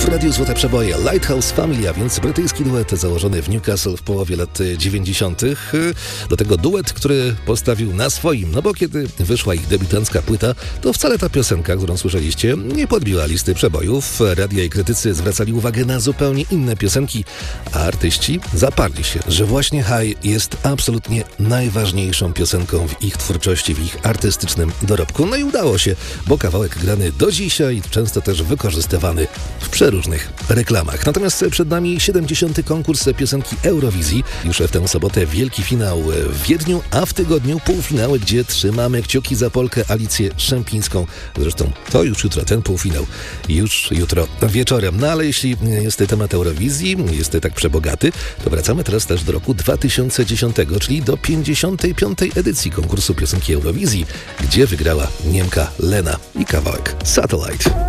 W Radiu Złote Przeboje Lighthouse Family, a więc brytyjski duet założony w Newcastle w połowie lat 90. Do tego duet, który postawił na swoim, no bo kiedy wyszła ich debiutancka płyta, to wcale ta piosenka, którą słyszeliście, nie podbiła listy przebojów. Radia i krytycy zwracali uwagę na zupełnie inne piosenki, a artyści zaparli się, że właśnie High jest absolutnie najważniejszą piosenką w ich twórczości, w ich artystycznym dorobku. No i udało się, bo kawałek grany do dzisiaj, często też wykorzystywany w przeróżnych reklamach. Natomiast przed nami 70. konkurs piosenki Eurowizji. Już w tę sobotę wielki finał w Wiedniu, a w tygodniu półfinały, gdzie trzymamy kciuki za Polkę Alicję Szemplińską. Zresztą to już jutro, ten półfinał, już jutro wieczorem. No ale jeśli jest temat Eurowizji, jest tak przebogaty, to wracamy teraz też do roku 2010, czyli do 55. edycji konkursu piosenki Eurowizji, gdzie wygrała Niemka Lena i kawałek Satellite.